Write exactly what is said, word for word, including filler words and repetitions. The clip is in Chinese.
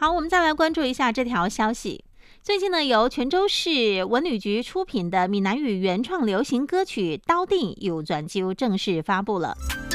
好，我们再来关注一下这条消息。最近呢，由泉州市文旅局出品的闽南语原创流行歌曲《刀定有转机》正式发布了。